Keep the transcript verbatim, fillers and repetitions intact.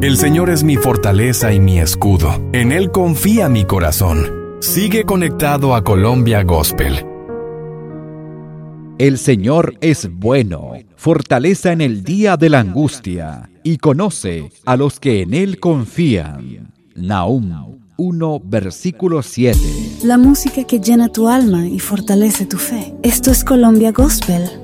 El Señor es mi fortaleza y mi escudo. En Él confía mi corazón. Sigue conectado a Colombia Gospel. El Señor es bueno, fortaleza en el día de la angustia, y conoce a los que en Él confían. Nahum uno, versículo siete. La música que llena tu alma y fortalece tu fe. Esto es Colombia Gospel.